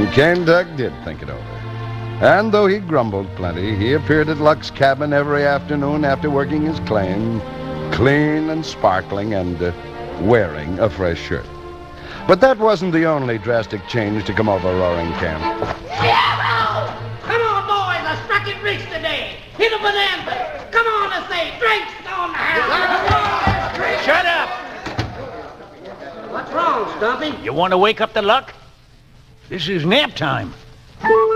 And Cane Tuck did think it over. And though he grumbled plenty, he appeared at Luck's cabin every afternoon after working his claim, clean and sparkling and wearing a fresh shirt. But that wasn't the only drastic change to come over Roaring Camp. Yeah, come on, boys, I struck it rich today. Hit a bonanza. Come on, I say, drinks on the house. Shut up! What's wrong, Stumpy? You want to wake up the Luck? This is nap time.